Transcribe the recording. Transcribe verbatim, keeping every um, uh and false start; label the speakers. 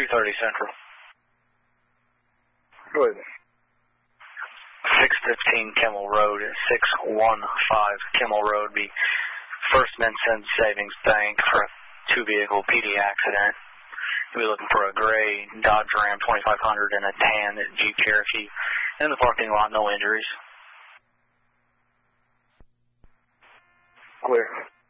Speaker 1: two thirty Central.
Speaker 2: Go ahead.
Speaker 1: six fifteen Kimmel Road, six one five Kimmel Road, be First Minson Savings Bank for a two-vehicle P D accident. We'll be looking for a gray Dodge Ram twenty-five hundred and a tan Jeep Cherokee. In the parking lot, no injuries.
Speaker 2: Clear.